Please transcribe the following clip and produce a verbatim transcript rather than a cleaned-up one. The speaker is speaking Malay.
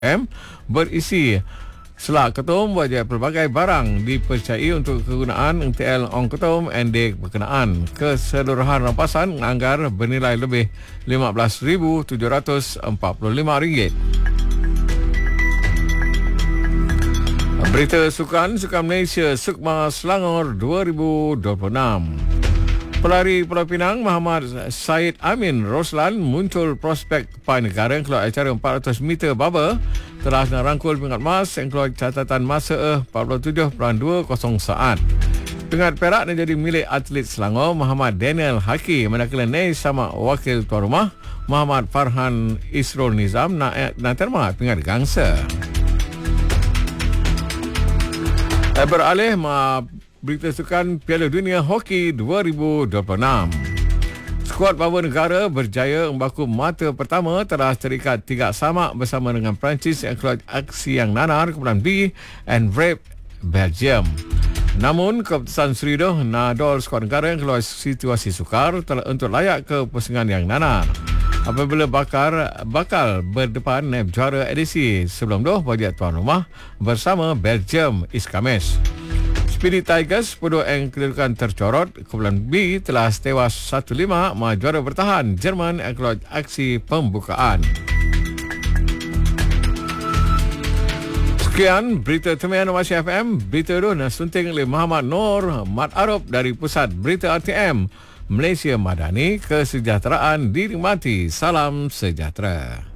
M berisi selak ketum wajah pelbagai barang dipercayai untuk kegunaan N T L Ong Ketum N D berkenaan. Keseluruhan rampasan anggar bernilai lebih lima belas ribu tujuh ratus empat puluh lima ringgit. Berita sukan Sukan Malaysia Sukma Selangor dua ribu dua puluh enam. Pelari Pulau Pinang Muhammad Said Amin Roslan muncul prospek pai negara yang keluar acara empat ratus meter baba telah merangkul pingat emas yang keluar catatan masa empat puluh tujuh perpuluhan dua kosong saat. Pingat perak menjadi milik atlet Selangor Muhammad Daniel Haki, manakala Nei sama wakil tuan rumah Muhammad Farhan Isrul Nizam nak nak terima pingat gangsa. Beralih ma berita sukan Piala Dunia Hoki dua ribu dua puluh enam. Skuad baba negara berjaya membaku mata pertama telah terikat tiga samak bersama dengan Perancis yang keluar aksi yang nanar kemudian B and Rape Belgium. Namun keputusan Seridoh Nadol skuad negara yang keluar situasi sukar telah untuk layak ke pusingan yang nanar apabila bakar bakal berdepan naib juara edisi sebelum tu bagi tuan rumah bersama Belgium Iskames. Spirit Tigers penduduk yang kedudukan tercorot kumpulan B telah tewas satu lima ma juara bertahan Jerman yang keluar aksi pembukaan. Sekian berita Temian Malaysia F M. Berita itu disunting oleh Muhammad Noor Mat Arab dari Pusat Berita R T M Malaysia Madani. Kesejahteraan dinikmati. Salam sejahtera.